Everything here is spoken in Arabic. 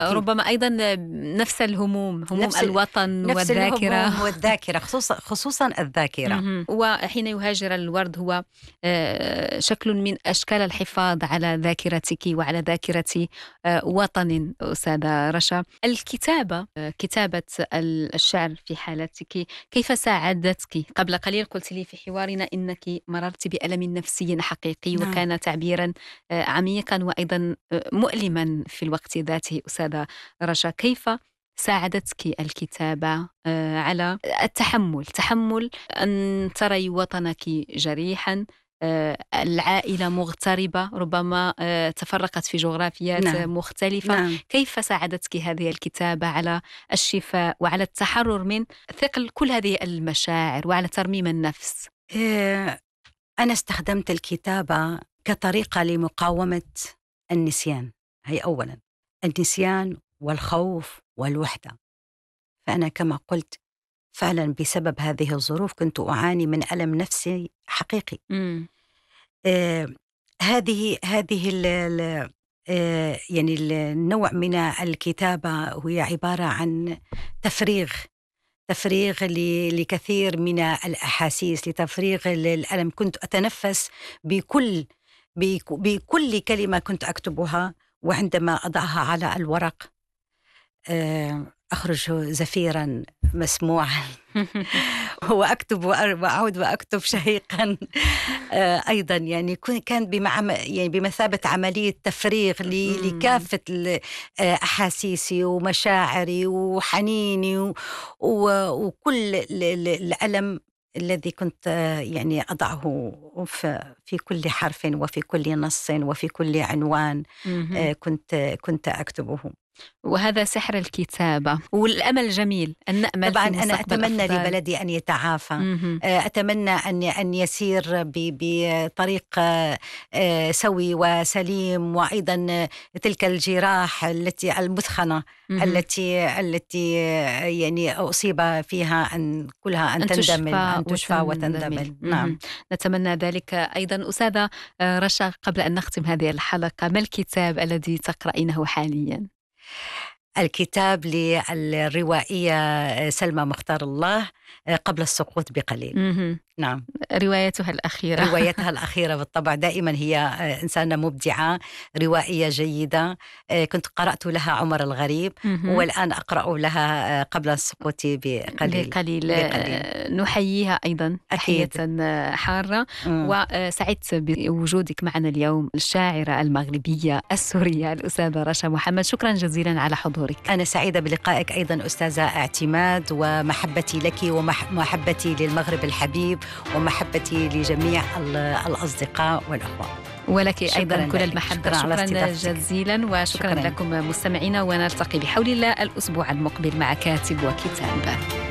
ربما أيضا نفس الهموم، هموم الوطن نفس والذاكرة. الهموم والذاكرة، خصوصا الذاكرة. وحين يهاجر الورد هو شكل من أشكال الحفاظ على ذاكرتك وعلى ذاكرة وطن. أستاذة رشا، الكتابة، كتابة الشعر في حالتك كيف ساعدتك؟ قبل قليل قلت لي في حوارنا إنك مررت بألم نفسي حقيقي وكان تعبيرا عميقا وأيضا مؤلما في الوقت ذاته. أستاذة رشا، كيف ساعدتك الكتابة على تحمل أن تري وطنك جريحا، العائلة مغتربة، ربما تفرقت في جغرافيات مختلفة. كيف ساعدتك هذه الكتابة على الشفاء وعلى التحرر من ثقل كل هذه المشاعر وعلى ترميم النفس؟ أنا استخدمت الكتابة كطريقة لمقاومة النسيان. هي أولا النسيان والخوف والوحدة. فأنا كما قلت فعلا بسبب هذه الظروف كنت أعاني من ألم نفسي حقيقي. هذه يعني النوع من الكتابة هي عبارة عن تفريغ لكثير من الأحاسيس، لتفريغ الألم. كنت أتنفس بكل كلمة كنت أكتبها، وعندما أضعها على الورق أخرج زفيرا مسموعا وأكتب وأعود وأكتب شهيقا. أيضا يعني كان بمثابة عملية تفريغ لكافة أحاسيسي ومشاعري وحنيني وكل الألم الذي كنت يعني أضعه في كل حرف وفي كل نص وفي كل عنوان كنت أكتبه. وهذا سحر الكتابة والأمل جميل أن نأمل طبعا. في أنا أتمنى لبلدي أن يتعافى، أتمنى أن يسير بطريق سوي وسليم، وأيضا تلك الجراح المثخنة التي يعني أصيب فيها أن كلها أن تندمل، أن تشفى وتندمل. نعم، نتمنى ذلك أيضا. أستاذة رشا، قبل أن نختم هذه الحلقة، ما الكتاب الذي تقرأينه حاليا؟ الكتاب للروائية سلمى مختار الله، قبل السقوط بقليل. نعم، روايتها الأخيرة بالطبع. دائما هي إنسانة مبدعة، روائية جيدة. كنت قرأت لها عمر الغريب، والآن أقرأ لها قبل السقوط بقليل. نحييها أيضا تحية حارة. وسعدت بوجودك معنا اليوم الشاعرة المغربية السورية الأستاذة رشا محمد. شكرا جزيلا على حضورك. أنا سعيدة بلقائك أيضا أستاذة اعتماد، ومحبتي لك ومحبتي للمغرب الحبيب ومحبتي لجميع الأصدقاء والأخوة. ولك أيضا كل المحبة. شكرا جزيلا، وشكرا لكم مستمعينا، ونلتقي بحول الله الأسبوع المقبل مع كاتب وكتاب.